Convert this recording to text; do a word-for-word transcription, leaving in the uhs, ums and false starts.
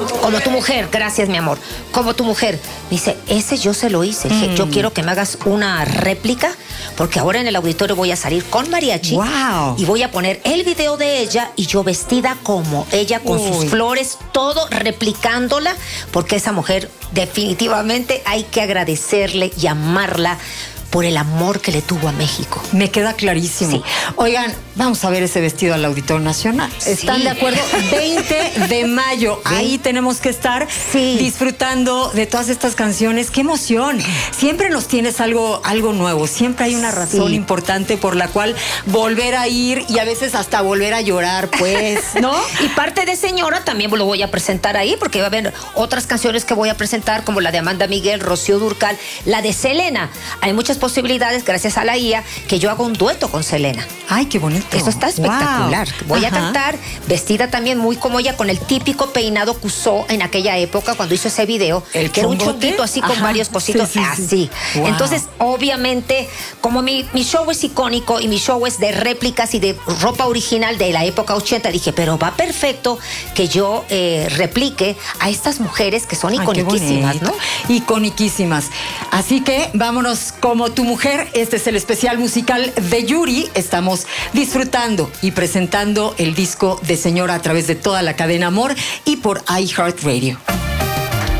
como tu mujer, gracias mi amor, como tu mujer. Me dice, ese yo se lo hice. Dije, Mm. yo quiero que me hagas una réplica, porque ahora en el auditorio voy a salir con mariachi. Wow. Y voy a poner el video de ella y yo vestida como ella, con Uy. sus flores, todo replicándola, porque esa mujer definitivamente hay que agradecerle y amarla por el amor que le tuvo a México. Me queda clarísimo. Sí. Oigan, vamos a ver ese vestido al Auditorio Nacional. ¿Están Sí. de acuerdo? veinte de mayo. Ahí tenemos que estar Sí. disfrutando de todas estas canciones. ¡Qué emoción! Siempre nos tienes algo, algo nuevo. Siempre hay una razón Sí. importante por la cual volver a ir y a veces hasta volver a llorar, pues, ¿no? Y parte de Señora también lo voy a presentar ahí, porque va a haber otras canciones que voy a presentar, como la de Amanda Miguel, Rocío Dúrcal, la de Selena. Hay muchas posibilidades, gracias a la I A, que yo haga un dueto con Selena. Ay, qué bonito. Eso está espectacular. Wow. Voy Ajá. a cantar vestida también muy como ella, con el típico peinado que usó en aquella época cuando hizo ese video, ¿El que era un chongote? chonguito así con Ajá. varios cositos, Sí, sí, sí. así. Wow. Entonces, obviamente, como mi, mi show es icónico y mi show es de réplicas y de ropa original de la época ochenta, dije, pero va perfecto que yo eh, replique a estas mujeres que son Ay, qué iconiquísimas, bonito. ¿no? Iconiquísimas. Así que vámonos como tu mujer. Este es el especial musical de Yuri. Estamos disfrutando y presentando el disco de Señora a través de toda la cadena Amor y por iHeartRadio.